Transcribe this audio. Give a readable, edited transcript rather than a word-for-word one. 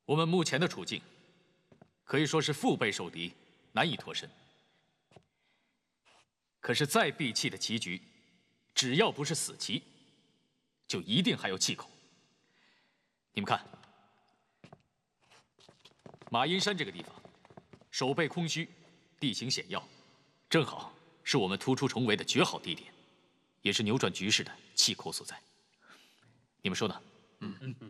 我们目前的处境，可以说是腹背受敌，难以脱身。可是再闭气的棋局，只要不是死棋，就一定还有气口。你们看，马阴山这个地方，守备空虚，地形险要，正好是我们突出重围的绝好地点，也是扭转局势的气口所在。你们说呢？